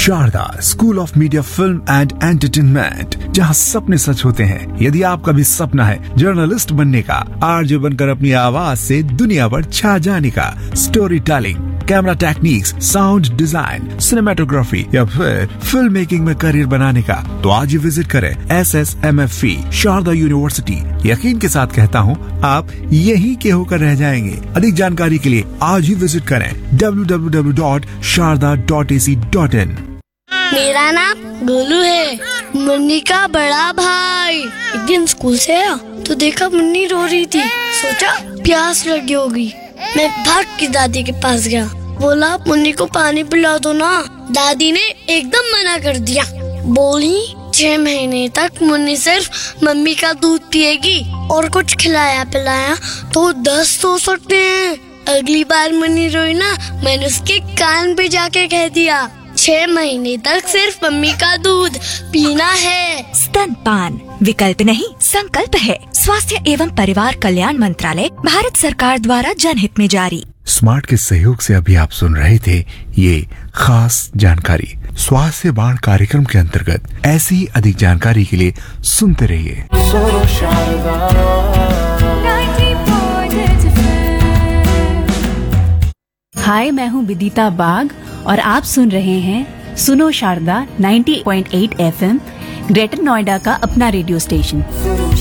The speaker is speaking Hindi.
Sharda school of media film and entertainment, जहां सपने सच होते हैं। यदि आपका भी सपना है जर्नलिस्ट बनने का, आरजे बनकर अपनी आवाज से दुनिया पर छा जाने का, story telling, camera techniques, sound design, cinematography या फिर फिल्म मेकिंग में करियर बनाने का, तो आज ही विजिट करें SSMFE शारदा यूनिवर्सिटी। यकीन के साथ कहता हूँ, आप यहीं के होकर रह जाएंगे। अधिक जानकारी के लिए आज ही विजिट करें www.sharda.ac.in। मेरा नाम गोलू है, मुन्नी का बड़ा भाई। एक दिन स्कूल से आया तो देखा मुन्नी रो रही थी। सोचा प्यास लगी होगी। मैं भाग के दादी के पास गया, बोला मुन्नी को पानी पिला दो ना। दादी ने एकदम मना कर दिया, बोली 6 महीने तक मुन्नी सिर्फ मम्मी का दूध पिएगी और कुछ खिलाया पिलाया तो 10 हो सकते हैं। अगली बार मुन्नी रोई ना, मैंने उसके कान पे जाके कह दिया 6 महीने तक सिर्फ मम्मी का दूध पीना है। स्तनपान विकल्प नहीं संकल्प है। स्वास्थ्य एवं परिवार कल्याण मंत्रालय, भारत सरकार द्वारा जनहित में जारी। स्मार्ट के सहयोग से अभी आप सुन रहे थे ये खास जानकारी स्वास्थ्य बाण कार्यक्रम के अंतर्गत। ऐसी ही अधिक जानकारी के लिए सुनते रहिए। हाय, मैं हूँ विदिता बाग और आप सुन रहे हैं सुनो शारदा 90.8 FM, ग्रेटर नोएडा का अपना रेडियो स्टेशन।